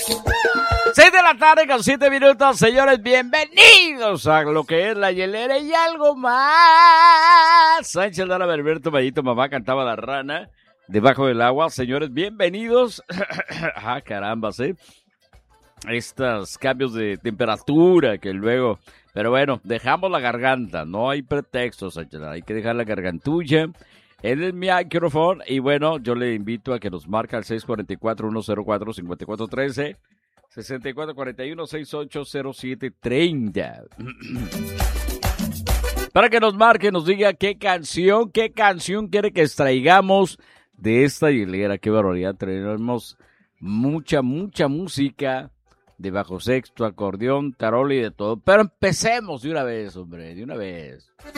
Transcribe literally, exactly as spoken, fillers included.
Seis de la tarde con siete minutos, señores, bienvenidos a lo que es La Hielera y algo más. Sánchez Lara, Berberto, Mayito, mamá cantaba la rana debajo del agua. Señores, bienvenidos. Ah, caramba, ¿sí? Estos cambios de temperatura que luego... Pero bueno, dejamos la garganta, no hay pretextos, Sánchez Lara, hay que dejar la gargantulla en el micrófono. Y bueno, yo le invito a que nos marque al seis cuatro cuatro, uno cero cuatro, cinco cuatro uno tres, seis cuatro cuatro uno, seis ocho cero siete tres cero. Para que nos marque, nos diga qué canción, qué canción quiere que extraigamos de esta hielera. Qué barbaridad, tenemos mucha, mucha música de bajo sexto, acordeón, tarola y de todo. Pero empecemos de una vez, hombre, de una vez.